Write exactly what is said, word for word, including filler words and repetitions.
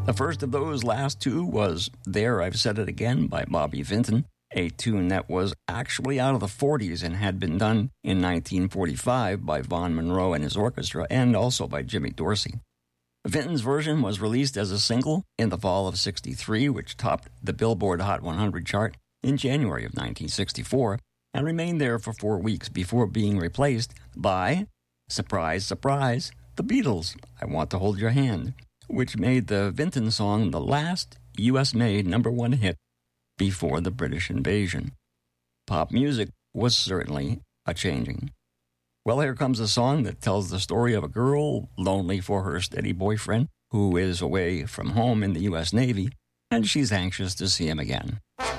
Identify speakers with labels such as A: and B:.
A: The first of those last two was There I've Said It Again by Bobby Vinton, a tune that was actually out of the forties and had been done in nineteen forty-five by Vaughn Monroe and his orchestra, and also by Jimmy Dorsey. Vinton's version was released as a single in the fall of sixty-three, which topped the Billboard Hot one hundred chart in January of nineteen sixty-four, and remained there for four weeks before being replaced by, surprise, surprise, the Beatles' I Want to Hold Your Hand, which made the Vinton song the last U S-made number one hit before the British invasion. Pop music was certainly a-changing. Well, here comes a song that tells the story of a girl lonely for her steady boyfriend who is away from home in the U S Navy, and she's anxious to see him again.